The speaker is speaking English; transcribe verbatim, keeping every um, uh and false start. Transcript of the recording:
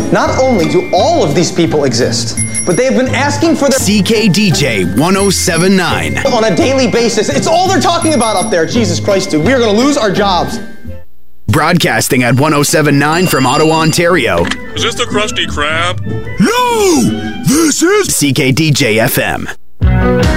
Not only do all of these people exist, but they have been asking for their C K D J one oh seven point nine on a daily basis. It's all they're talking about up there. Jesus Christ, dude. We are going to lose our jobs. Broadcasting at one oh seven point nine from Ottawa, Ontario. Is this the Krusty Krab? No! This is C K D J F M.